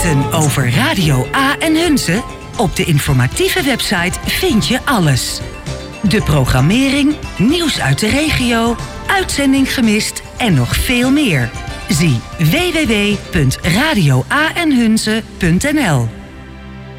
Feiten over Radio A en Hunze? Op de informatieve website vind je alles. De programmering, nieuws uit de regio, uitzending gemist en nog veel meer. Zie www.radioaenhunze.nl.